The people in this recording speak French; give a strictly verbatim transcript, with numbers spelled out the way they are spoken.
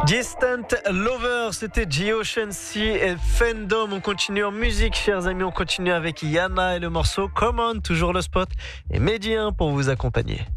Distant Lover, c'était G-Ocean Sea et Fandom. On continue en musique, chers amis. On continue avec Yana et le morceau Come On, toujours le spot. Et Mehdi un pour vous accompagner.